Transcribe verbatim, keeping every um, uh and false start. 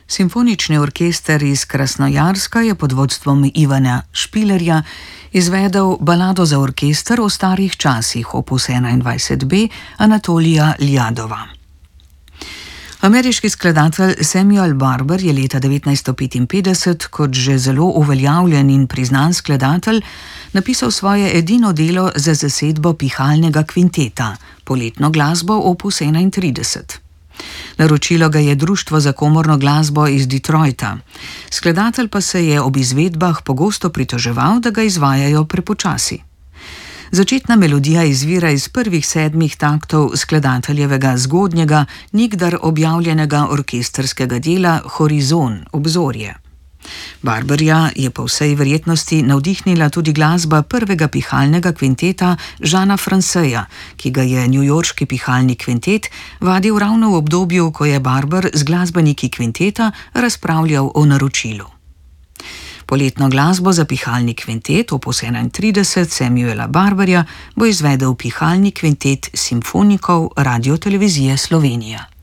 Simfonični orkester iz Krasnojarska je pod vodstvom Ivana Špilerja izvedel balado za orkester o starih časih opus enaindvajset B Anatolija Ljadova. Ameriški skladatelj Samuel Barber je leta devetnajststo petinpetdeset kot že zelo uveljavljen in priznan skladatelj napisal svoje edino delo za zasedbo pihalnega kvinteta, poletno glasbo opus enaintrideset. Naročilo ga je Društvo za komorno glasbo iz Detroita. Skladatelj pa se je ob izvedbah pogosto pritoževal, da ga izvajajo prepočasi. Začetna melodija izvira iz prvih sedmih taktov skladateljevega zgodnjega, nikdar objavljenega orkestrskega dela Horizon, obzorje. Barberja je po vsej verjetnosti navdihnila tudi glasba prvega pihalnega kvinteta Jeana Franceja, ki ga je newyorški pihalni kvintet vadil ravno v obdobju, ko je Barber z glasbeniki kvinteta razpravljal o naročilu. Poletno glasbo za pihalni kvintet opus enaintrideset Samuela Barberja bo izvedel pihalni kvintet simfonikov Radiotelevizije Slovenija.